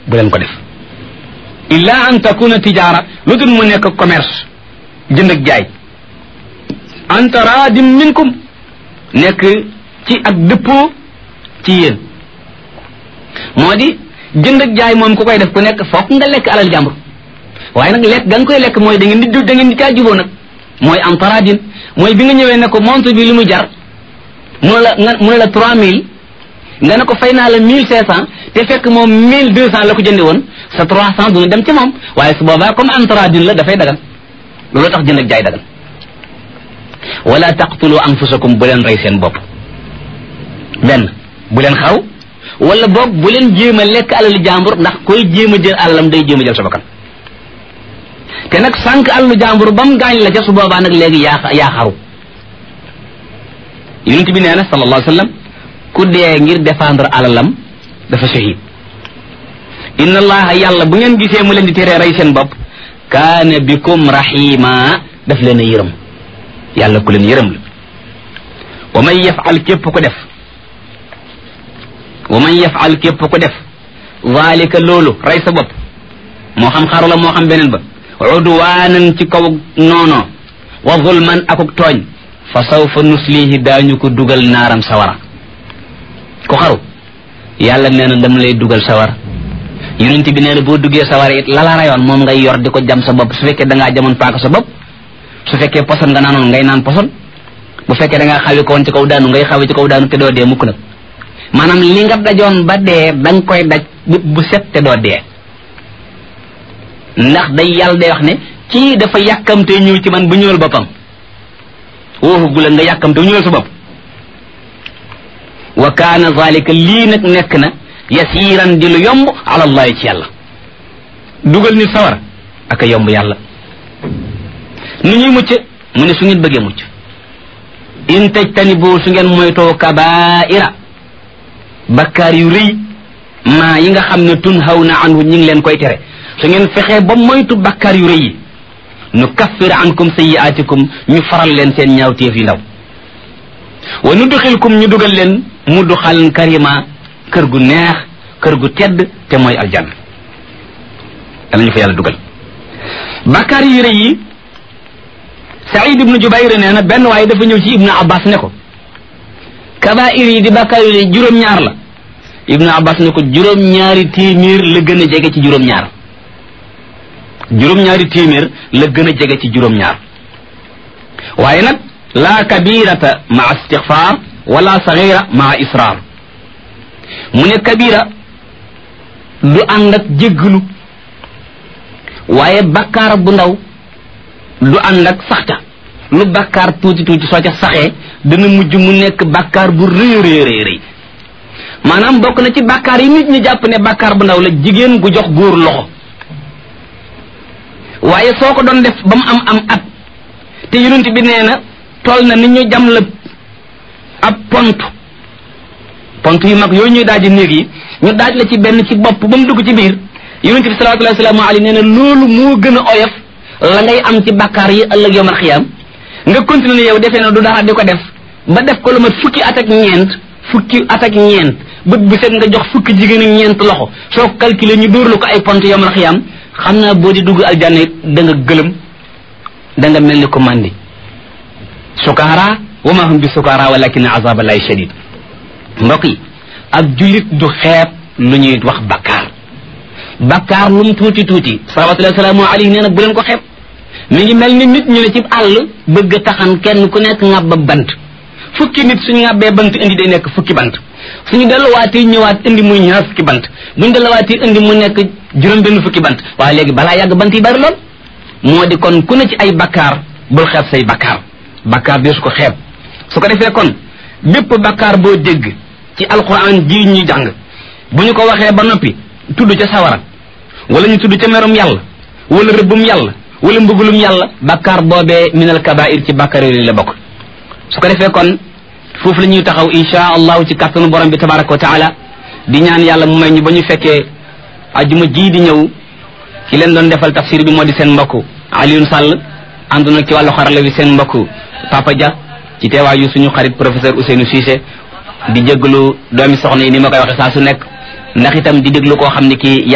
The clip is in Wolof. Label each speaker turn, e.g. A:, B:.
A: bu leen ko def illa an takuna tijaara lu dul mu nekk commerce jënd ak jaay an taradim minkum nekk ci ak dëppoo ci yéen moo di jënd ak jaay moom ku koy def ku nekk fokk nga lekk alal jàmbur waaye nag lekk ga nga koy lekk mooy da ngeen di caa juboo nag mooy am paradin mooy bi nga ñëwee ne ko montre bi li mu jar mu ne la 3000 nga ne ko fay naa la 1500 te fekk moom 1200 la ko jënde woon sa 300 duna dem ci moom waaye su boobaa comme am paradin la dafay dagan loolu tax jënd ak jaay dagan wala taqtulu anfusakum bu leen rey seen bopp benn bu leen xaw wala boog bu leen jéem a lekk alalu jàmbur ndax koy jéem a jël alalam day jéem a jël sa bakkan te nag sànq alalu jàmbur ba mu gaañ la ca su boobaa nag léegi yaa xaru yonent bi nee na sallallahu alayhi wa sallam ku dee ngir défendre alalam dafa shahid inna allaha yàlla bu ngeen gisee mu leen di teree rey seen bopp kaana bikum rahima daf leen a yërëm yàlla ku leen yërëm la wa man yafal képp ko def wa man yafal képp ko def zalika loolu rey sa bopp moo xam xaru la moo xam beneen ba udwaanan ci kaw noono wa zulman akuk tooñ fa sawfa nuslihi daañu ko dugal naaram sawara ku xaru yàlla nee na dama lay dugal sawara yonent bi nee na boo duggee sawara it lala rayoon moom ngay yor di ko jam sa bopp su fekkee da ngaa jamoon paaka sa bopp su fekkee poson nga naanoon ngay naan poson bu fekkee da ngaa xawi ko woon ci kaw daanu ngay xawi ci kaw daanu te doo dee mukk nag maanaam li nga dajoon ba dee da nga koy daj bu set te doo dee ndax day yàlla day wax ne kii dafa yàkkamtee ñëw ci man bu ñëwal boppam woofu gu la nga yàkkamte ñëwal sa bopp wa kaana zalika lii nag nekk na yasiran di lu yomb ala allahi ci yàlla dugal ni sawar ak a yomb yàlla nu ñuy mucc mu ne su ngeen bëggee mucc in tajtanibu su ngeen moytoo kabaira bakkaar yu rëy maa yi nga xam ne tunhawna anhu ñi ngi leen koy tere su ngeen fexee ba moytu bakkaar yu rëy yi nu kaffir ankum sayyi'atikum ñu faral leen seen ñaawteef yu ndaw wa nudxilkum ñu dugal leen mudxalan karima kër gu neex kër gu tedd te mooy aljanna danañu fa yàlla dugal bakkaar yu rëy yi Saïd ibnu Jubayr nee na benn waaye dafa ñëw ci Ibnu Abbas ne ko kabaa'ir yi di bakkaar yu rëy juróom-ñaar la Ibnu Abbas ne ko juróom-ñaari téeméer la gën a jege ci juróom-ñaar juróom-ñaari téeméer la gën a jege ci juróom-ñaar waaye nag laa kabirata maa istixfaar wala sagira maa israar mu ne kabira du ànd ak jéggalu waaye bakkaar bu ndaw du ànd ak saxta lu bakkaar tuuti tuuti soo ca saxee dana mujj mu nekk bakkaar bu rëy rëy rëy maanaam bokk na ci bakkaar yi nit ñi jàpp ne bakkaar bu ndaw la jigéen gu jox góor loxo waaye soo ko doon def ba mu am at te yonent bi nee na toll na ni ñu jam la ab pont yu mag yooyu ñuy daaji néeg yi ñu daaj la ci benn ci bopp ba mu dugg ci biir yonent bi salawaatullahi wa salaamu alayhi nee na loolu moo gën a oyof la ngay am ci bakkaar yi ëllëg yawmal xiyaam nga continuer yow defee na du dara di ko def ba def ko lu mat fukki at ak ñeent bët bu set nga jox fukki jigéen ak ñeent loxo soo ko calculer ñu dóor la ko ay pont yawmal xiyaam xam naa boo di dugg aljanna it da nga gëlëm da nga mel ni ko mandi sukaara wa ma hum bi sukaara walakin azab allahi shadid mbokk yi ab jullit du xeeb lu ñuy wax bakkaar lu mu tuuti tuuti salawatullahi salaamu alayhi nee na bu leen ko xeeb mi ngi mel ni nit ñu ne ci àll bëgg a taxan kenn ku nekk ŋàbba bant fukki nit suñu ŋàbbee bant indi day nekk fukki bant suñu delluwaatee ñëwaat indi muy ñaar fukki bant buñu delluwaatee indi mu nekk juróom benn fukki bant waaye léegi balaa yàgg bant yi bari lool moo di kon ku ne ci ay bakkaar bul xeeb say bakkaar bi su ko xeeb su ko defee kon bépp bakkaar boo dégg ci alquran ji ñu jàng bu ñu ko waxee ba noppi tudd ca sawara wala ñu tudd ca merum yàlla wala rëbbum yàlla wala mbugulum yàlla bakkaar boobee minal kabair ci bakkaar yi la bokk su ko defee kon foofu la ñuy taxaw insha allahu ci kàttanu borom bi tabaraka wa taala di ñaan yàlla mu may ñu ba ñu fekkee ajuma ji di ñëw ki leen doon defal tafsir bi moo di seen mbokk Alioune Sall ànd na ci wàllu xarala bi seen mbokk Papa Dia ci teewaayu suñu xarit professeur Ousseynou Cissé di jégalu doomi soxna yi ni ma koy waxe saa su nekk ndax itam di déglu koo xam ne kii